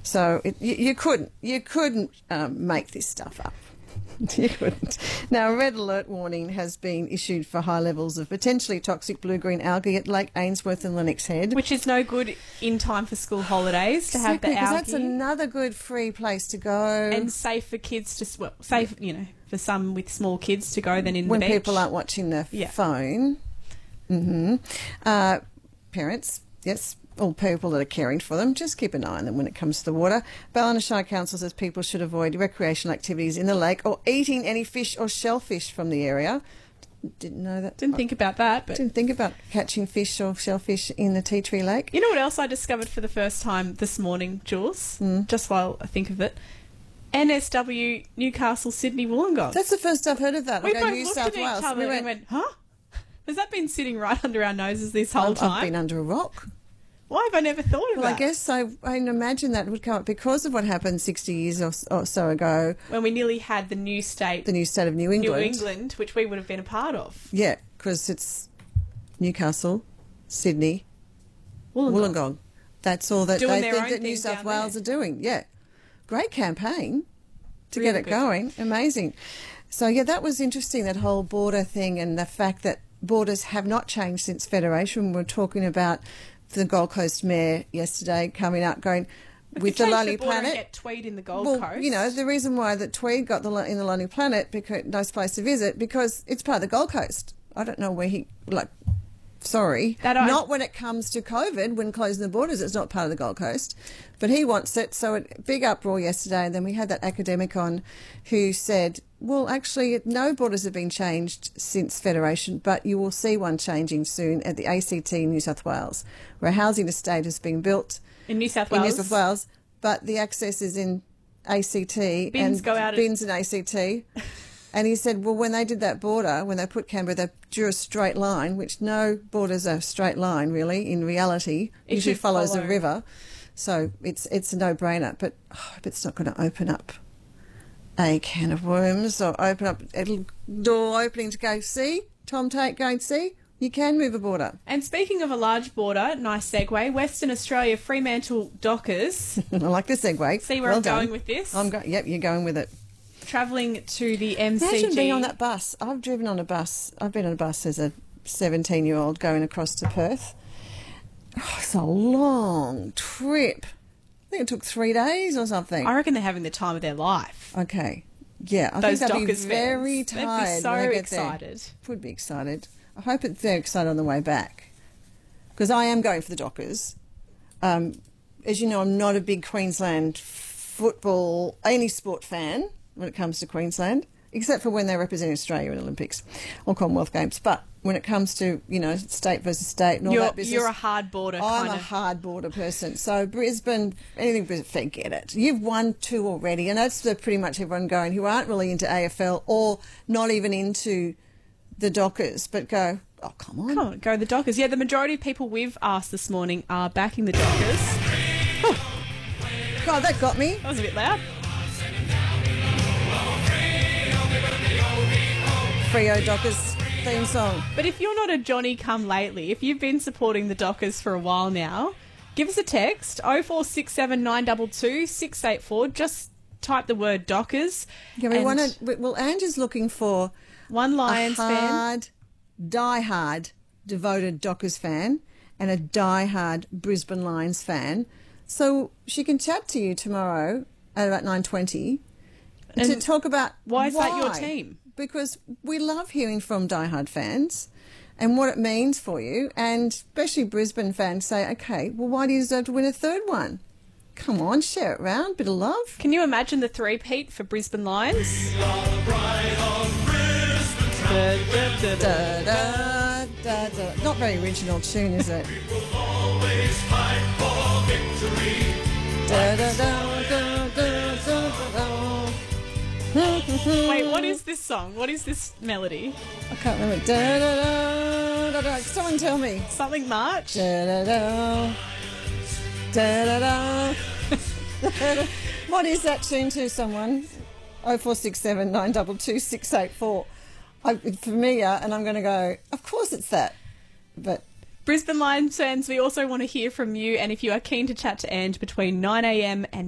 So you couldn't make this stuff up. You couldn't. Now, a red alert warning has been issued for high levels of potentially toxic blue-green algae at Lake Ainsworth and Lennox Head. Which is no good in time for school holidays to have the algae. Because that's another good free place to go. And safe for kids to, well, safe, you know, for some with small kids to go than in when the beach. When people aren't watching their phone. Parents, yes, all people that are caring for them, just keep an eye on them when it comes to the water. Ballina Shire Council says people should avoid recreational activities in the lake or eating any fish or shellfish from the area. Didn't know that. Didn't think about that. But didn't think about catching fish or shellfish in the Tea Tree Lake. You know what else I discovered for the first time this morning, Jules? Just while I think of it. NSW Newcastle Sydney Wollongong. That's the first I've heard of that. We both New looked South at each Wales. other and went, huh? Has that been sitting right under our noses this whole time? I've been under a rock. Why have I never thought of that? Well, I guess I imagine that would come up because of what happened 60 years or so ago. When we nearly had the new state of New England, which we would have been a part of. Yeah, because it's Newcastle, Sydney, Wollongong. That's all that they think that New South Wales are doing. Yeah. Great campaign to get it going. Amazing. So, yeah, that was interesting, that whole border thing, and the fact that borders have not changed since Federation. We're talking about the Gold Coast Mayor yesterday coming out going, with the Lonely Planet. And get Tweed in the Gold Coast. You know, the reason why that Tweed got in the Lonely Planet, because nice place to visit, because it's part of the Gold Coast. I don't know where not when it comes to COVID, when closing the borders, it's not part of the Gold Coast. But he wants it, so big uproar yesterday. And then we had that academic on who said, well, actually, no borders have been changed since Federation, but you will see one changing soon at the ACT in New South Wales, where a housing estate has been built in New South Wales, but the access is in ACT. Bins go out bins in ACT. And he said, well, when they did that border, when they put Canberra, they drew a straight line, which no borders are a straight line, really, in reality. It usually follows a river. So it's a no-brainer. But I hope it's not going to open up a can of worms or open up a little door opening to go, see, Tom Tate going, see, you can move a border. And speaking of a large border, nice segue, Western Australia Fremantle Dockers. I like the segue. See where I'm going with this? Yep, you're going with it. Travelling to the MCG. Imagine being on that bus. I've driven on a bus. I've been on a bus as a 17-year-old going across to Perth. Oh, it's a long trip. I think it took 3 days or something. I reckon they're having the time of their life. Okay. Yeah, I Those think they'll be Dockers very fans. tired. They'd be so when they get excited. There. Would be excited. I hope they're excited on the way back, because I am going for the Dockers. As you know, I'm not a big Queensland football, any sport fan when it comes to Queensland, except for when they represent Australia in Olympics or Commonwealth Games. But when it comes to, you know, state versus state and all that business, you're a hard border. I'm a hard border person. So Brisbane, anything Brisbane, forget it. You've won 2 already, and that's pretty much everyone going who aren't really into AFL or not even into the Dockers, but go, oh, come on. Come on, go the Dockers. Yeah, the majority of people we've asked this morning are backing the Dockers. Oh. God, that got me. That was a bit loud. Freo Dockers theme song. But if you're not a Johnny come lately, if you've been supporting the Dockers for a while now, give us a text, 0467 922 684. Just type the word Dockers. Yeah, Ange is looking for one Lions fan, die-hard, devoted Dockers fan, and a die-hard Brisbane Lions fan. So she can chat to you tomorrow at about 9:20 to talk about why is that your team? Because we love hearing from die-hard fans and what it means for you, and especially Brisbane fans say, okay, well, why do you deserve to win a third one? Come on, share it round, bit of love. Can you imagine the three-peat for Brisbane Lions? Not very original tune, is it? We will always fight for victory. Wait, what is this song? What is this melody? I can't remember. Someone tell me. Something March? What is that tune to, someone? 0467 922 684. Familiar, and I'm going to go, of course it's that. But Brisbane Lions fans, we also want to hear from you, and if you are keen to chat to Ange between 9 a.m. and